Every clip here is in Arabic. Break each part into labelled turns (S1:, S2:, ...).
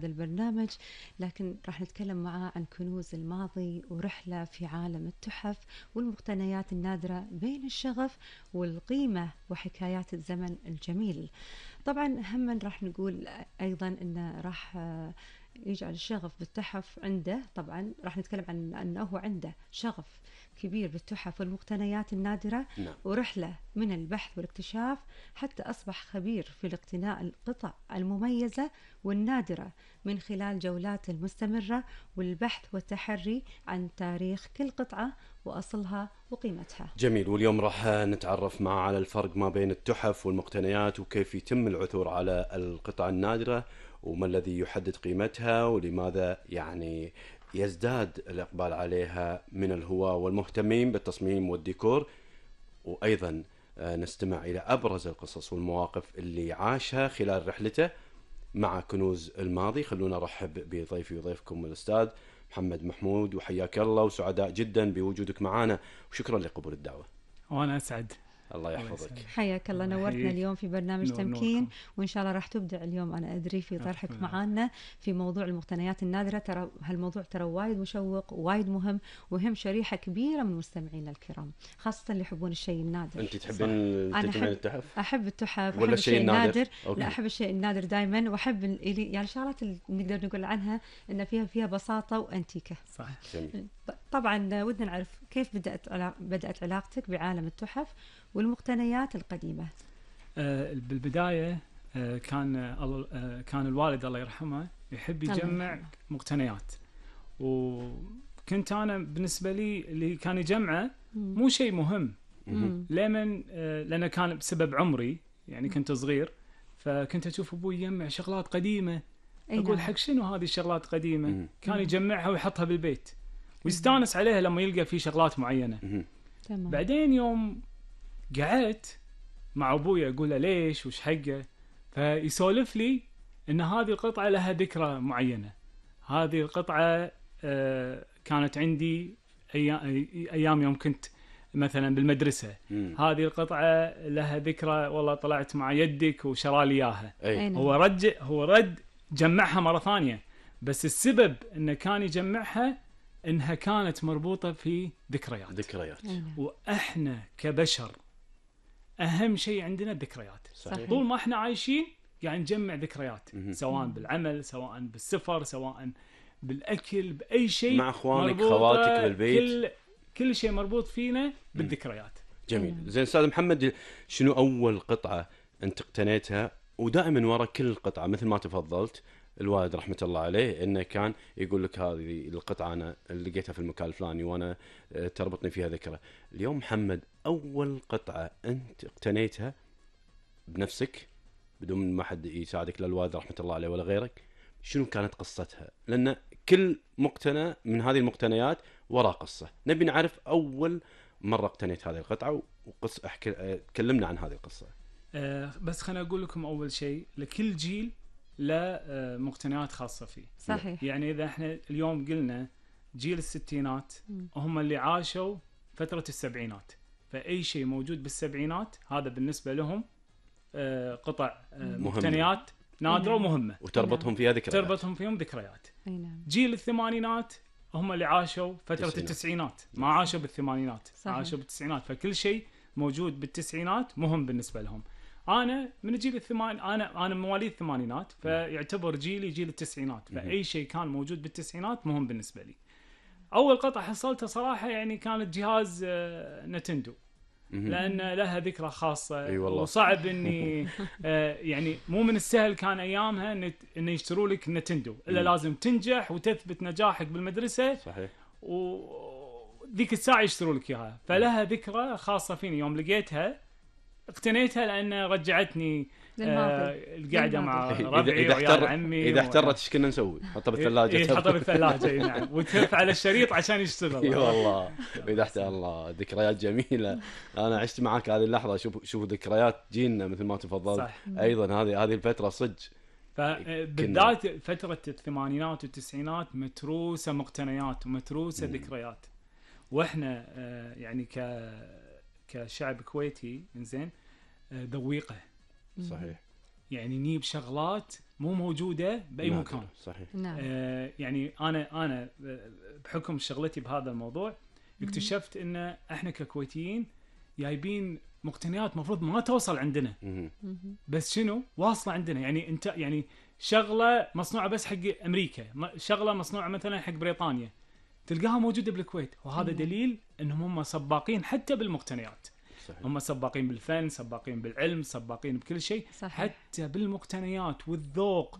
S1: هذا البرنامج، لكن راح نتكلم معاه عن كنوز الماضي ورحلة في عالم التحف والمقتنيات النادرة بين الشغف والقيمة وحكايات الزمن الجميل. طبعا هم راح نقول أيضا أنه راح يجعل الشغف بالتحف عنده. طبعا راح نتكلم عن أنه عنده شغف كبير بالتحف والمقتنيات النادرة،
S2: نعم.
S1: ورحلة من البحث والاكتشاف حتى أصبح خبير في الاقتناء القطع المميزة والنادرة من خلال جولاته المستمرة والبحث والتحري عن تاريخ كل قطعة وأصلها وقيمتها.
S2: جميل. واليوم راح نتعرف معه على الفرق ما بين التحف والمقتنيات، وكيف يتم العثور على القطع النادرة، وما الذي يحدد قيمتها، ولماذا يعني يزداد الإقبال عليها من الهواة والمهتمين بالتصميم والديكور. وأيضا نستمع إلى أبرز القصص والمواقف اللي عاشها خلال رحلته مع كنوز الماضي. خلونا نرحب بضيفي وضيفكم الأستاذ محمد محمود، وحياك الله، وسعداء جدا بوجودك معنا، وشكرا لقبول الدعوة.
S3: وأنا أسعد.
S2: الله يحفظك.
S1: حياك الله، نورتنا اليوم في برنامج تمكين،
S3: نوركم.
S1: وإن شاء الله راح تبدع اليوم، أنا أدري، في طرحك معنا في موضوع المقتنيات النادرة. ترى هالموضوع ترى وايد مشوق ووايد مهم، وهم شريحة كبيرة من مستمعينا الكرام، خاصة اللي يحبون الشيء النادر.
S2: أنت تحبين تجمعين التحف؟
S1: أحب التحف،
S2: ولا
S1: أحب الشيء النادر.
S2: أوكي.
S1: لا، أحب الشيء النادر دائما، وأحب يعني الشغلات اللي نقدر نقول عنها إن فيها بساطة وأنتيكة.
S3: صح.
S2: جميل.
S1: طبعا ودنا نعرف كيف بدأت علاقتك بعالم التحف والمقتنيات القديمة.
S3: بالبداية كان الوالد الله يرحمه يحب يجمع مقتنيات، وكنت أنا بالنسبة لي اللي كان يجمعه مو شيء مهم. لأنه كان بسبب عمري، يعني كنت صغير، فكنت أشوف أبوي يجمع شغلات قديمة، أقول حق شنو هذه الشغلات قديمة. كان يجمعها ويحطها بالبيت ويستانس عليها لما يلقى في شغلات معينة.
S1: تمام.
S3: بعدين يوم قعدت مع أبوي أقول له ليش وش حقه، فيسولف لي إن هذه القطعة لها ذكرى معينة. هذه القطعة كانت عندي أيام يوم كنت مثلا بالمدرسة. هذه القطعة لها ذكرى، والله طلعت مع يدك وشرالي إياها. هو رد جمعها مرة ثانية، بس السبب إنه كان يجمعها إنها كانت مربوطة في ذكريات. وإحنا كبشر أهم شيء عندنا الذكريات.
S1: صحيح.
S3: طول ما إحنا عايشين يعني نجمع ذكريات، سواء بالعمل، سواء بالسفر، سواء بالأكل، بأي شيء
S2: مع أخوانك خواتك بالبيت،
S3: كل شيء مربوط فينا بالذكريات.
S2: جميل. زين أستاذ محمد، شنو أول قطعة أنت اقتنيتها؟ ودائما ورا كل قطعة مثل ما تفضلت الوالد رحمة الله عليه إنه كان يقول لك هذه القطعة أنا لقيتها في المكان الفلاني وأنا تربطني فيها ذكرى. اليوم محمد، أول قطعة أنت اقتنيتها بنفسك بدون ما حد يساعدك، لا الوالد رحمة الله عليه ولا غيرك، شنو كانت قصتها؟ لأن كل مقتنى من هذه المقتنيات وراء قصة. نبي نعرف أول مرة اقتنيت هذه القطعة تكلمنا عن هذه القصة.
S3: بس خليني أقول لكم أول شيء، لكل جيل لا مقتنيات خاصة فيه.
S1: صحيح.
S3: يعني إذا إحنا اليوم قلنا جيل الستينات هم اللي عاشوا فترة السبعينات، فأي شيء موجود بالسبعينات هذا بالنسبة لهم قطع مقتنيات نادرة ومهمة،
S2: وتربطهم فيها ذكريات،
S3: تربطهم فيهم ذكريات. جيل الثمانينات هم اللي عاشوا فترة التسعينات، ما عاشوا بالثمانينات. صحيح. عاشوا بالتسعينات، فكل شيء موجود بالتسعينات مهم بالنسبة لهم. أنا من جيل أنا مواليد الثمانينات، فيعتبر جيلي جيل التسعينات، فأي شيء كان موجود بالتسعينات مهم بالنسبة لي. أول قطعة حصلتها صراحة يعني كانت جهاز نتندو، لأن لها ذكرى خاصة. وصعب إني يعني مو من السهل كان أيامها إن يشتروا لك نتندو، إلا لازم تنجح وتثبت نجاحك بالمدرسة.
S2: صحيح.
S3: وذيك الساعة يشتروا لك إياها، فلها ذكرى خاصة فيني. يوم لقيتها اقتنيتها لأن رجعتني القعدة مع ربعي وعيال عمي.
S2: إذا احترت ايش كنا نسوي؟ حطها بالثلاجة.
S3: حطها بالثلاجة. نعم. وتلف على الشريط عشان يشتغل.
S2: يا والله. إذا احترت الله، ذكريات جميلة. أنا عشت معك هذه اللحظة. شوف ذكريات جيلنا مثل ما تفضلت. صح. أيضا هذه الفترة صدق.
S3: فبالذات فترة الثمانينات والتسعينات متروسة مقتنيات ومتروسة ذكريات. وإحنا يعني كشعب كويتي إنزين ذويقة.
S2: صحيح.
S3: يعني نجيب شغلات مو موجوده باي
S2: نادر.
S3: مكان.
S2: صحيح.
S1: نعم.
S3: يعني انا بحكم شغلتي بهذا الموضوع اكتشفت ان احنا ككويتيين جايبين مقتنيات مفروض ما توصل عندنا،
S2: مهم.
S3: بس شنو واصله عندنا. يعني انت يعني شغله مصنوعه بس حق امريكا، شغله مصنوعه مثلا حق بريطانيا، تلقاها موجوده بالكويت، وهذا دليل انهم هم سباقين حتى بالمقتنيات.
S2: صحيح.
S3: هم سباقين بالفن، سباقين بالعلم، سباقين بكل شيء،
S1: صحيح.
S3: حتى بالمقتنيات والذوق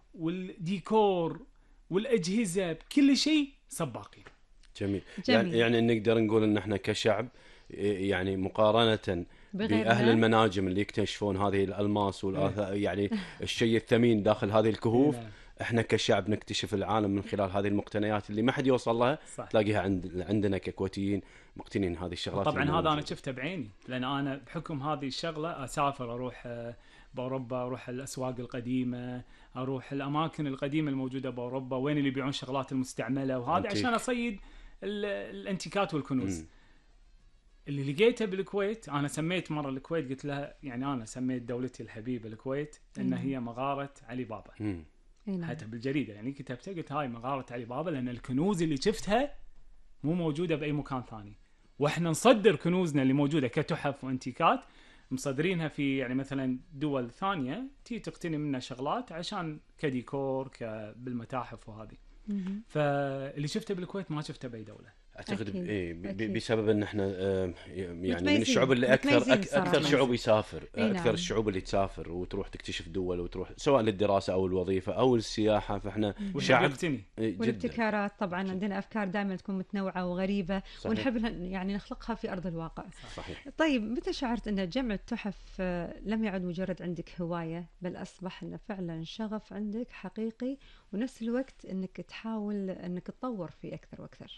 S3: والديكور والاجهزه بكل شيء سباقين.
S2: جميل.
S1: جميل.
S2: يعني نقدر نقول ان احنا كشعب يعني مقارنة
S1: بغيرنا.
S2: بأهل المناجم اللي يكتشفون هذه الألماس والآثار يعني الشيء الثمين داخل هذه الكهوف،
S3: نعم.
S2: احنا كشعب نكتشف العالم من خلال هذه المقتنيات اللي ما حد يوصل لها.
S3: صح.
S2: تلاقيها عندنا ككويتيين مقتنين هذه الشغلات.
S3: طبعا
S2: اللي
S3: هذا
S2: موجودة.
S3: انا شفته بعيني، لان انا بحكم هذه الشغله اسافر اروح باوروبا، اروح الاسواق القديمه، اروح الاماكن القديمه الموجوده باوروبا وين اللي يبيعون شغلات المستعمله وهذا
S2: أنتيك.
S3: عشان اصيد الانتيكات والكنوز.
S2: مم.
S3: اللي لقيته بالكويت، انا سميت مره الكويت، قلت لها يعني انا سميت دولتي الحبيبه الكويت ان هي مغاره علي بابا.
S2: مم.
S1: أي نعم.
S3: حتى بالجريده يعني كتبتها، قلت هاي مغاره علي بابا، لان الكنوز اللي شفتها مو موجوده باي مكان ثاني. واحنا نصدر كنوزنا اللي موجوده كتحف وانتيكات، مصدرينها في يعني مثلا دول ثانيه تي تقتني منها شغلات عشان كديكور بالمتاحف وهذه.
S1: مهم.
S3: فاللي شفته بالكويت ما شفته باي دوله.
S2: اعتقد
S1: أكيد.
S2: إيه بسبب ان احنا يعني من
S1: متميزين.
S2: الشعوب اللي اكثر
S1: متميزين صراحة.
S2: اكثر شعوب يسافر،
S1: إيه
S2: اكثر
S1: نعم.
S2: الشعوب اللي تسافر وتروح تكتشف دول وتروح سواء للدراسه او الوظيفه او السياحه، فاحنا
S3: شعب
S2: شعب
S3: يقتني.
S2: جدا.
S1: والابتكارات طبعا عندنا افكار دائما تكون متنوعه وغريبه،
S2: صحيح.
S1: ونحب يعني نخلقها في ارض الواقع.
S2: صحيح.
S1: طيب متى شعرت ان جمع التحف لم يعد مجرد عندك هوايه، بل اصبح انه فعلا شغف عندك حقيقي، ونفس الوقت انك تحاول انك تطور فيه اكثر واكثر؟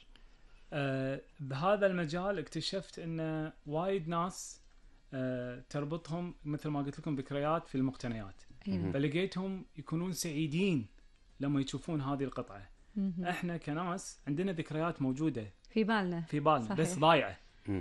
S3: بهذا المجال اكتشفت ان وايد ناس تربطهم مثل ما قلت لكم ذكريات في المقتنيات،
S1: أي نعم.
S3: فلقيتهم يكونون سعيدين لما يشوفون هذه القطعة.
S1: مهم.
S3: احنا كناس عندنا ذكريات موجودة
S1: في بالنا.
S3: في بالنا
S1: صحيح.
S3: بس ضايعة.
S2: مم.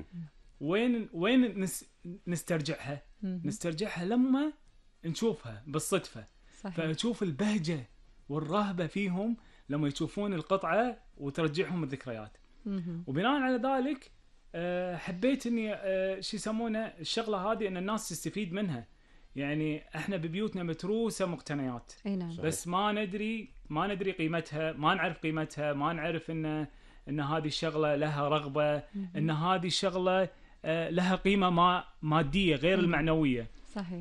S3: وين نسترجعها؟
S1: مهم.
S3: نسترجعها لما نشوفها بالصدفة،
S1: صحيح.
S3: فتشوف البهجة والرهبة فيهم لما يشوفون القطعة وترجعهم الذكريات.
S1: مهم.
S3: وبناء على ذلك حبيت اني شو يسمونه الشغله هذه ان الناس تستفيد منها. يعني احنا ببيوتنا متروسه مقتنيات،
S1: اي نعم.
S2: صحيح.
S3: بس ما ندري قيمتها، ما نعرف قيمتها، ما نعرف ان هذه الشغله لها رغبه، ان هذه الشغله لها قيمه ماديه غير المعنويه.
S1: صحيح.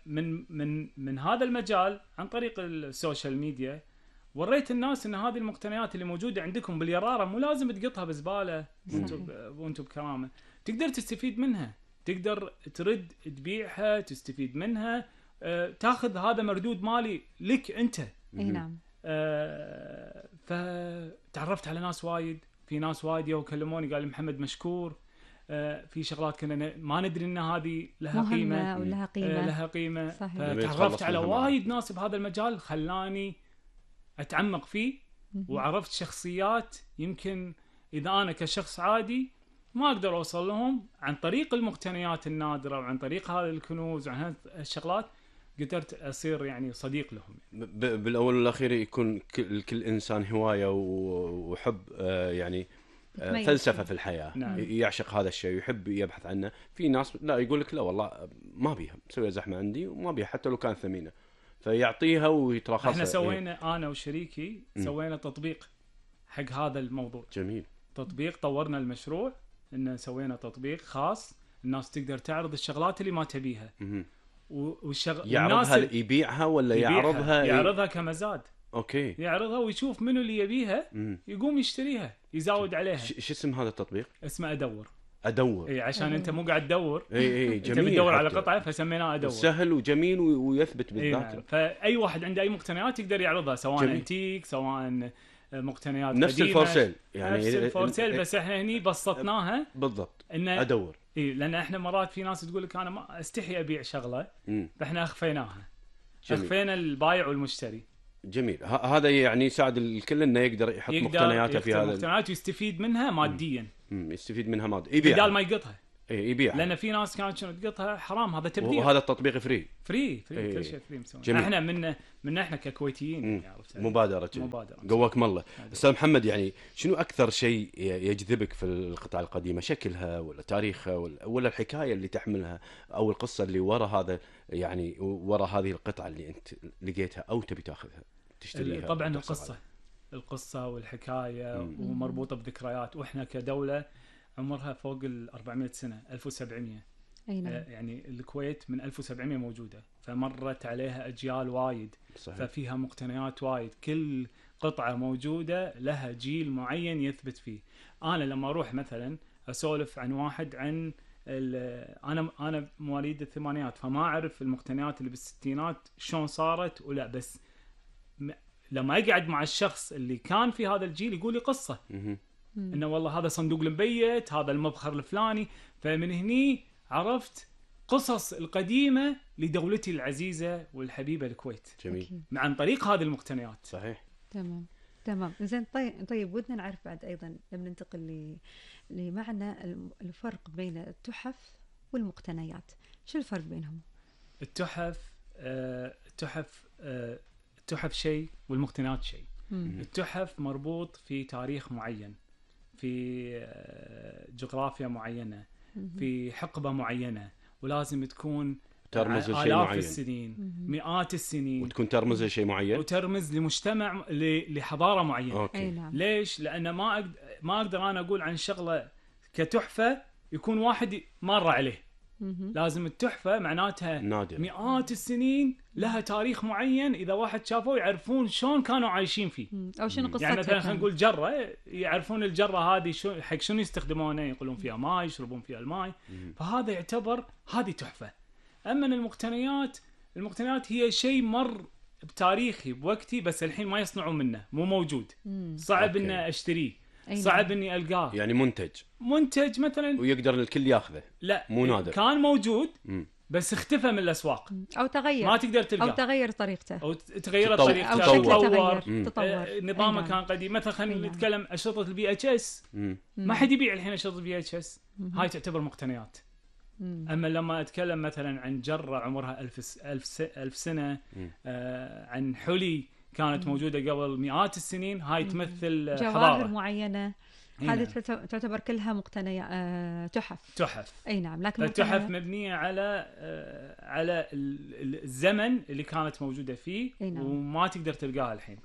S3: من هذا المجال عن طريق السوشيال ميديا وريت الناس ان هذه المقتنيات اللي موجوده عندكم باليراره مو لازم تقطها بزباله وانتم بكرامه، تقدر تستفيد منها، تقدر ترد تبيعها، تستفيد منها، تاخذ هذا مردود مالي لك انت.
S1: اي نعم.
S3: فتعرفت على ناس وايد، في ناس وايد يكلموني قال لي محمد مشكور، في شغلات كنا ما ندري ان هذه لها
S1: مهمة
S3: قيمه
S1: ولها قيمة.
S3: لها قيمه.
S1: صحيح.
S3: فتعرفت على
S2: منها معك.
S3: وايد ناس بهذا المجال خلاني اتعمق فيه، وعرفت شخصيات يمكن اذا انا كشخص عادي ما اقدر اوصل لهم عن طريق المقتنيات النادره وعن طريق هذه الكنوز وعن هالشغلات قدرت اصير يعني صديق لهم.
S2: بالاول والاخير يكون كل انسان هوايه وحب يعني
S1: متميز.
S2: فلسفه في الحياه.
S3: نعم.
S2: يعشق هذا الشيء ويحب يبحث عنه. في ناس لا يقول لك لا والله ما بيها، مسوي زحمه عندي وما بيها حتى لو كان ثمينه، فيعطيها ويترخصها.
S3: احنا سوينا انا وشريكي سوينا تطبيق حق هذا الموضوع.
S2: جميل.
S3: تطبيق طورنا المشروع انه سوينا تطبيق خاص الناس تقدر تعرض الشغلات اللي ما تبيها
S2: مهم.
S3: يعرضها
S2: يبيعها ولا يعرضها
S3: كمزاد.
S2: اوكي.
S3: يعرضها ويشوف منو اللي يبيها
S2: مم.
S3: يقوم يشتريها يزود عليها.
S2: شو اسم هذا التطبيق؟
S3: اسمه ادور.
S2: ادور.
S3: عشان انت مو قاعد تدور،
S2: اي
S3: انت
S2: جميل.
S3: بتدور على
S2: حتى.
S3: قطعه فسميناه ادور.
S2: سهل وجميل ويثبت بالذاكره.
S3: نعم. فاي واحد عنده اي مقتنيات يقدر يعرضها، سواء
S2: جميل.
S3: انتيك سواء مقتنيات
S2: نفس
S3: قديمة.
S2: الفورسيل يعني.
S3: نفس الفورسيل بس احنا هني بسطناها
S2: بالضبط.
S3: انه
S2: ادور.
S3: لان احنا مرات في ناس تقول لك انا ما استحي ابيع شغله، فاحنا اخفيناها.
S2: جميل.
S3: اخفينا البايع والمشتري.
S2: جميل. هذا يعني يساعد الكل انه يقدر مقتنياته في هذا
S3: مقتنيات ويستفيد منها ماديا
S2: يستفيد منها ماديا،
S3: بدال ما يقطها.
S2: اي يبيعها.
S3: لان في ناس كانت شنو تقطها حرام، هذا تبذير.
S2: وهذا التطبيق فري.
S3: فري
S2: إيه.
S3: كل شيء فري مسوين.
S2: جميل.
S3: احنا من احنا ككويتيين يعني عرفت علي؟
S2: مبادرة. قواكم الله. استاذ محمد، يعني شنو اكثر شيء يجذبك في القطع القديمه؟ شكلها ولا تاريخها ولا الحكايه اللي تحملها او القصه اللي وراء هذا، يعني وراء هذه القطعه اللي انت لقيتها او تبي تاخذها تشتريها؟
S3: طبعا القصه والحكايه ومربوطه بذكريات، واحنا كدوله عمرها فوق ال 400 سنه 1700.
S1: أي نعم.
S3: يعني الكويت من 1700 موجوده، فمرت عليها اجيال وايد.
S2: صحيح.
S3: ففيها مقتنيات وايد، كل قطعه موجوده لها جيل معين يثبت فيه. انا لما اروح مثلا اسولف عن واحد عن انا مواليد الثمانينات، فما اعرف المقتنيات اللي بالستينات شلون صارت ولا، بس لما اقعد مع الشخص اللي كان في هذا الجيل يقول لي قصه انه والله هذا صندوق المبيت، هذا المبخر الفلاني. فمن هني عرفت قصص القديمه لدولتي العزيزه والحبيبه الكويت.
S2: جميل.
S3: عن طريق هذه المقتنيات.
S2: صحيح.
S1: تمام. زين. طيب ودنا نعرف بعد ايضا لما ننتقل لمعنى الفرق بين التحف والمقتنيات. شو الفرق بينهم؟
S3: التحف شيء والمقتنيات شيء. التحف مربوط في تاريخ معين، في جغرافيا معينة، في حقبة معينة، ولازم تكون
S2: ترمز لشيء
S3: آلاف
S2: معين،
S3: السنين، مئات السنين،
S2: وتكون ترمز لشيء معين،
S3: وترمز لمجتمع، لحضارة معينة.
S2: أوكي.
S1: نعم.
S3: ليش؟ لأن ما أقدر أنا أقول عن شغلة كتحفة يكون واحد مر عليه. لازم التحفة معناتها
S2: نادر.
S3: مئات السنين، لها تاريخ معين، إذا واحد شافوه يعرفون شلون كانوا عايشين فيه.
S1: أو شنو قصتها.
S3: يعني مثلا خلينا نقول جرة، يعرفون الجرة هذه حق شنو يستخدمونها، يقولون فيها ماء، يشربون فيها الماء. فهذا يعتبر هذه تحفة. أما المقتنيات هي شيء مر بتاريخي بوقتي، بس الحين ما يصنعون منه، مو موجود، صعب إن أشتريه، صعب إني ألقاه.
S2: يعني منتج
S3: مثلا
S2: ويقدر الكل ياخذه.
S3: لا،
S2: مو نادر.
S3: كان موجود بس اختفى من الأسواق،
S1: أو تغير،
S3: ما تقدر تلقاه،
S1: أو تغير طريقته،
S3: أو تغيرت طريقته،
S1: أو
S3: شكله
S1: تطور.
S3: نظامه كان قديم. مثلا خلينا نتكلم أشرطة البي اتش اس، ما حد يبيع الحين أشرطة البي اتش اس، هاي تعتبر مقتنيات. أما لما أتكلم مثلا عن جرة عمرها ألف سنة، عن حلي كانت موجودة قبل مئات السنين، هاي تمثل
S1: جواهر معينة، هذه تعتبر كلها مقتنيات تحف. اي نعم. لكن
S3: التحف مبنيه على الزمن اللي كانت موجوده فيه،
S1: نعم.
S3: وما تقدر تلقاها الحين،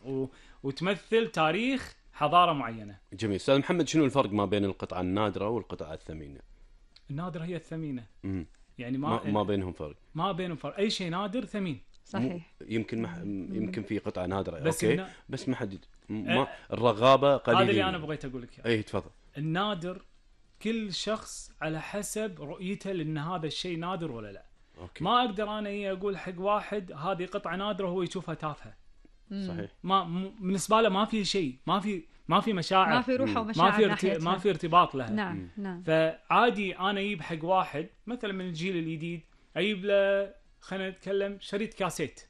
S3: وتمثل تاريخ حضاره معينه.
S2: جميل. استاذ محمد، شنو الفرق ما بين القطعه النادره والقطعه الثمينه؟
S3: النادره هي الثمينه. يعني
S2: ما بينهم فرق.
S3: ما بينهم فرق، اي شيء نادر ثمين.
S1: صحيح.
S2: يمكن في قطعه نادره
S3: بس
S2: اوكي، بس ما حد الرغابه قليله.
S3: هذا اللي انا بغيت اقول لك
S2: اي تفضل.
S3: النادر كل شخص على حسب رؤيته لان هذا الشيء نادر ولا لا.
S2: أوكي.
S3: ما اقدر انا اقول حق واحد هذه قطعه نادره وهو يشوفها تافهه.
S2: صحيح.
S3: بالنسبه له ما في شيء، ما في مشاعر،
S1: ما في روح ومشاعر،
S3: ما في ارتباط لها.
S1: نعم.
S3: فعادي انا اجيب حق واحد مثلا من الجيل الجديد، اجيب له خلينا نتكلم شريط كاسيت،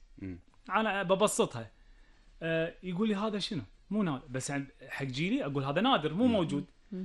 S3: انا ببسطها، يقول لي هذا شنو؟ مو نادر، بس حق جيلي اقول هذا نادر، مو موجود.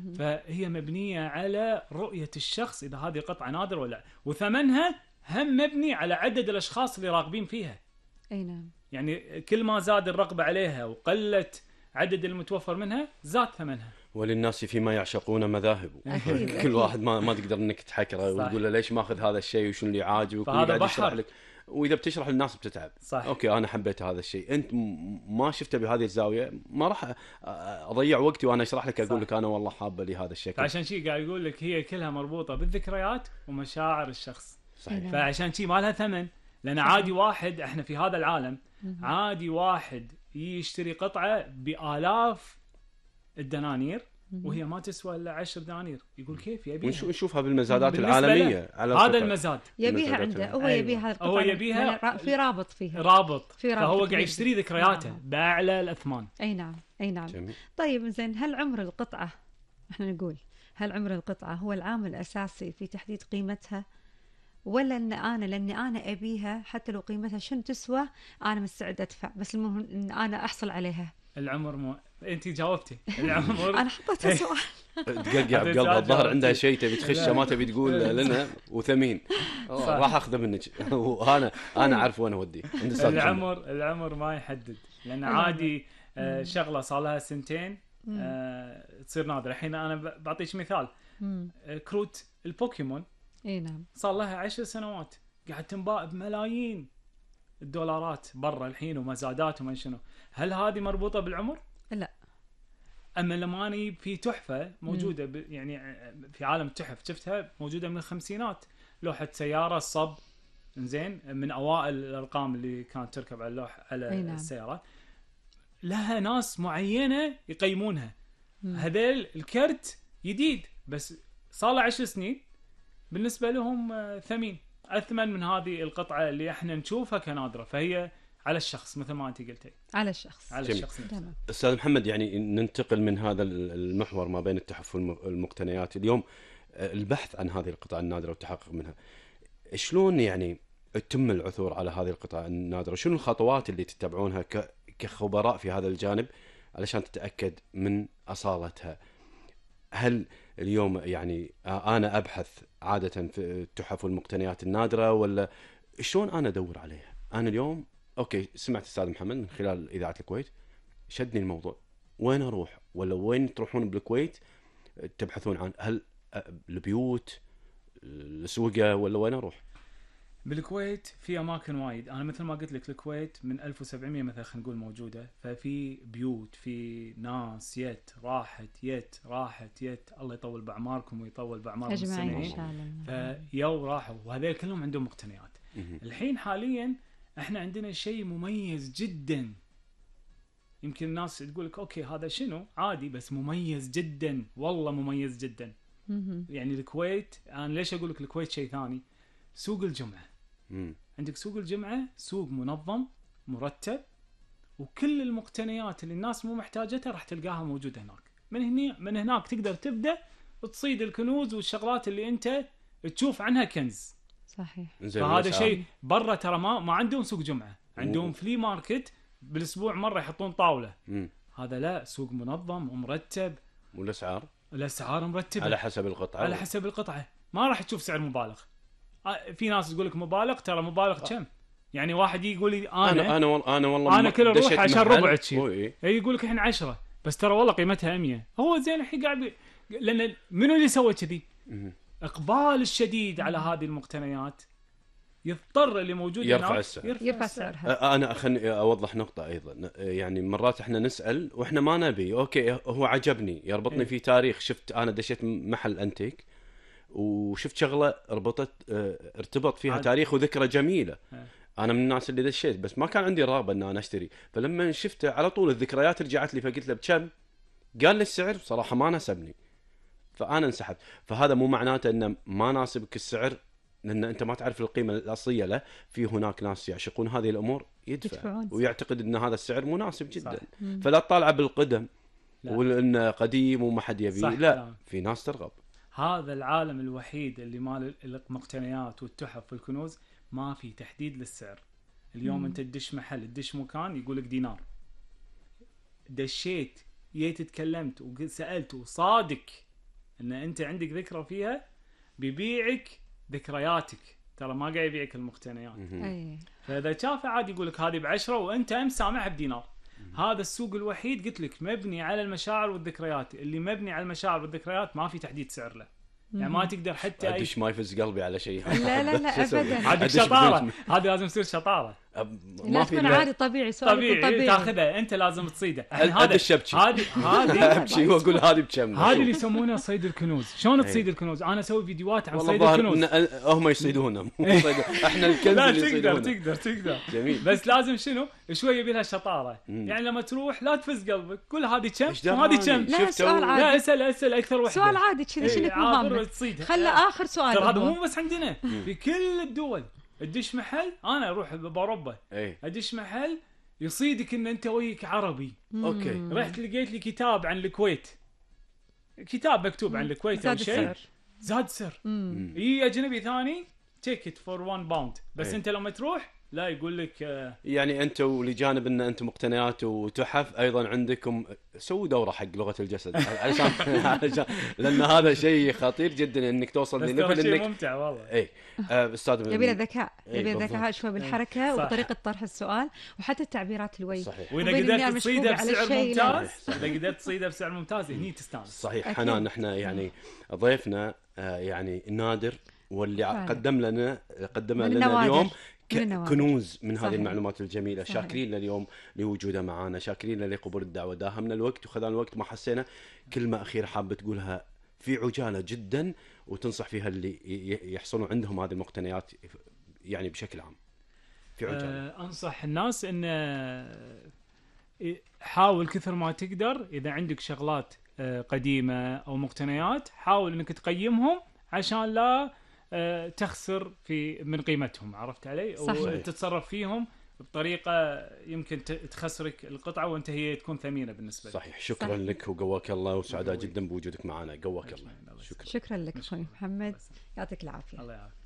S3: فهي مبنيه على رؤيه الشخص اذا هذه قطعه نادر ولا لا، وثمنها هم مبني على عدد الاشخاص اللي راغبين فيها.
S1: اي نعم.
S3: يعني كل ما زاد الرغبه عليها وقلت عدد المتوفر منها زاد ثمنها.
S2: وللناس فيما يعشقون مذاهب. كل واحد ما تقدر انك تحكره وتقول له ليش ماخذ هذا الشيء وشنو اللي عاجبك، ويقعد يشرح لك، واذا بتشرح للناس بتتعب.
S3: صح.
S2: اوكي انا حبيت هذا الشيء، انت ما شفته بهذه الزاويه، ما راح اضيع وقتي وانا اشرح لك، اقول لك انا والله حابه لي هذا الشكل.
S3: فعشان شيء قاعد يقول لك هي كلها مربوطه بالذكريات ومشاعر الشخص.
S2: صحيح.
S3: فعشان شيء ما لها ثمن، لان عادي واحد، احنا في هذا العالم عادي واحد يشتري قطعه بالاف الدنانير وهي ما تسوى الا 10 دنانير، يقول كيف يبيها؟
S2: ونشوفها بالمزادات العالميه على
S3: هذا المزاد
S1: يبيها عنده، هو يبيها،
S3: هو يبيها
S1: في رابط فيها،
S3: فهو قاعد يشتري ذكرياته باعلى الاثمان.
S1: اي نعم.
S2: جميل.
S1: طيب زين، هل عمر القطعه، احنا نقول هل عمر القطعه هو العامل الاساسي في تحديد قيمتها، ولا لاني انا ابيها حتى لو قيمتها شنو تسوى انا مستعد ادفع، بس المهم ان انا احصل عليها؟
S3: العمر انت جاوبتي العمر.
S1: انا حطيت سؤال.
S2: تقلقع بقلبها الظاهر عندها شيء تبي تخشه ما تبي تقول لنا وثمين. راح اخذه منك وانا اعرف وين اودي.
S3: العمر ما يحدد، لان عادي شغله صار لها 2 سنين تصير نادره. الحين انا بعطيك مثال، كروت البوكيمون
S1: اي نعم
S3: صار لها 10 سنوات قاعد تنباع بملايين الدولارات برا الحين ومزادات وما شنو. هل هذه مربوطه بالعمر؟
S1: لا.
S3: اما لما اني في تحفه موجوده يعني في عالم التحف شفتها موجوده من الخمسينات، لوحه سياره صب زين من اوائل الارقام اللي كانت تركب على اللوحه على
S1: نعم.
S3: السيارات، لها ناس معينه يقيمونها. هذيل الكرت جديد بس صار له 10 سنين بالنسبه لهم ثمين، اثمن من هذه القطعه اللي احنا نشوفها كنادره. فهي على الشخص مثل ما انت قلتي،
S1: على الشخص.
S3: على الشخص نفسه.
S2: استاذ محمد، يعني ننتقل من هذا المحور ما بين التحف والمقتنيات. اليوم البحث عن هذه القطع النادره والتحقق منها، شلون يعني تتم العثور على هذه القطع النادره؟ شنو الخطوات اللي تتبعونها كخبراء في هذا الجانب علشان تتاكد من اصالتها؟ هل اليوم يعني انا ابحث عاده في التحف والمقتنيات النادره، ولا شلون انا ادور عليها؟ انا اليوم اوكي سمعت استاذ محمد من خلال اذاعه الكويت، شدني الموضوع، وين اروح؟ ولا وين تروحون بالكويت تبحثون عن؟ هل البيوت، السوقه، ولا وين اروح؟
S3: بالكويت في اماكن وايد. انا مثل ما قلت لك الكويت من 1700 مثلا خلينا نقول موجوده، ففي بيوت، في ناس راحت الله يطول باعماركم ويطول باعمار المستمعين. فيو راحوا وهذول كلهم عندهم مقتنيات. الحين حاليا احنا عندنا شيء مميز جدا، يمكن الناس تقول لك اوكي هذا شنو عادي، بس مميز جدا، والله مميز جدا. يعني الكويت، انا ليش اقول لك الكويت شيء ثاني؟ سوق الجمعه. عندك سوق الجمعه سوق منظم مرتب، وكل المقتنيات اللي الناس مو محتاجتها راح تلقاها موجوده هناك. من هناك تقدر تبدا تصيد الكنوز والشغلات اللي انت تشوف عنها كنز.
S1: صحيح.
S3: فهذا شيء برا ترى ما عندهم سوق جمعه، عندهم فلي ماركت بالاسبوع مره يحطون طاوله. هذا لا، سوق منظم ومرتب، والاسعار مرتبه
S2: على حسب القطعه.
S3: ما راح تشوف سعر مبالغ. في ناس تقول لك مبالغ، ترى مبالغ كم؟ يعني واحد يقول لي انا والله كل اروح عشان ربع شيء، يقول لك الحين 10 بس ترى والله قيمتها 100. هو زين الحين قاعد لان منو اللي سوى كذي؟ اقبال الشديد على هذه المقتنيات، يضطر اللي موجود
S2: يرفع
S3: سعرها.
S2: انا خلني اوضح نقطه ايضا. يعني مرات احنا نسال واحنا ما نبي، اوكي هو عجبني يربطني في تاريخ، شفت انا دشيت محل انتيك وشفت شغله ارتبط فيها تاريخ وذكرى جميله. انا من الناس اللي دشيت بس ما كان عندي رغبه ان انا اشتري، فلما شفته على طول الذكريات رجعت لي، فقلت له بكم؟ قال لي السعر بصراحه ما ناسبني، فانا انسحبت. فهذا مو معناته انه ما ناسبك السعر، لان انت ما تعرف القيمه الاصليه له. في هناك ناس يعشقون هذه الامور يدفع ويعتقد ان هذا السعر مناسب جدا. فلا تطالع بالقدم وانه قديم وما حد يبيه، لا، في ناس ترغب.
S3: هذا العالم الوحيد اللي مال المقتنيات والتحف والكنوز ما في تحديد للسعر. اليوم انت تدش محل، تدش مكان يقول لك دينار، دشيت جيت تكلمت وسالت وصادق ان انت عندك ذكرى فيها، بيبيعك ذكرياتك، ترى ما قاعد يبيعك المقتنيات. فاذا شافه عادي يقول لك هذه ب10 وانت امس سامعها بدينار. هذا السوق الوحيد قلت لك مبني على المشاعر والذكريات. اللي مبني على المشاعر والذكريات ما في تحديد سعر له. يعني ما تقدر حتى
S2: ادش ما يفز قلبي على شيء.
S1: لا ابدا.
S3: عندك شطاره، هذه لازم تصير شطاره.
S1: ما في عادي طبيعي،
S3: طبيعي تاخذها انت لازم تصيده.
S2: هذا الشبكي
S3: هذه
S2: ابشي واقول هذه بكم.
S3: هذه اللي يسمونها صيد الكنوز. شلون تصيد الكنوز؟ انا اسوي فيديوهات عن صيد الكنوز.
S2: هم يصيدونهم احنا الكنز اللي
S3: يصيدونه. تقدر
S2: جميل.
S3: بس لازم شنو شويه يبي لها شطاره. يعني لما تروح لا تفز قلبك، كل هذه كم وهذه كم.
S1: لا سؤال عادي.
S3: لا اسال اكثر وحده.
S1: سؤال عادي كذا شنك مهم. خلى اخر سؤال.
S3: هذا مو بس عندنا، في كل الدول. ادش محل، انا اروح باوروبا ادش محل يصيدك ان انت ويك عربي.
S2: اوكي
S3: رحت لقيت لي كتاب عن الكويت، كتاب مكتوب عن الكويت او شيء، زاد سعر. اي اجنبي ثاني تيكت فور 1 باوند، بس انت لما تروح لا يقول لك
S2: يعني انتم لجانب ان انتم مقتنيات وتحف ايضا عندكم سووا دوره حق لغه الجسد علشان لان هذا شيء خطير جدا انك توصل
S3: بس
S2: لليفل
S3: شيء
S2: انك
S3: ممتع والله.
S2: اي استاذ
S1: يبي له ذكاء،
S2: إيه،
S1: يبي له
S2: بالضبط.
S1: ذكاء شوي بالحركه
S3: صح.
S1: وبطريقه طرح السؤال وحتى تعبيرات الوجه.
S2: صحيح
S3: واذا
S1: وبين إني
S3: قدرت
S1: أنا
S3: تصيده
S1: مشكوكة على
S3: بسعر
S1: الشيء، لا.
S3: ممتاز، اذا قدرت تصيده بسعر ممتاز هني تستانس.
S2: صحيح.
S1: أكيد.
S2: حنان احنا يعني ضيفنا يعني نادر واللي
S1: فعلا.
S2: قدم لنا
S1: من
S2: اليوم
S1: النوادر. من النوادر.
S2: كنوز من هذه
S1: صحيح.
S2: المعلومات الجميله.
S1: صحيح.
S2: شاكرين له اليوم لوجوده معنا، شاكرين له لقبول الدعوه، داهمنا الوقت وخذنا الوقت ما حسينا. كلمه اخيره حابه تقولها في عجاله جدا وتنصح فيها اللي يحصلون عندهم هذه المقتنيات يعني بشكل عام في عجاله؟
S3: انصح الناس ان حاول كثر ما تقدر اذا عندك شغلات قديمه او مقتنيات حاول انك تقيمهم عشان لا تخسر من قيمتهم، عرفت علي؟
S1: صحيح.
S3: وتتصرف فيهم بطريقه يمكن تخسرك القطعه وانت هي تكون ثمينه بالنسبه لك.
S2: صحيح. شكرا
S1: صحيح.
S2: لك وقواك الله، وسعداء جدا بوجودك معنا. قواك الله.
S1: شكرا لك اخوي محمد، يعطيك العافيه.
S3: الله يعافيك.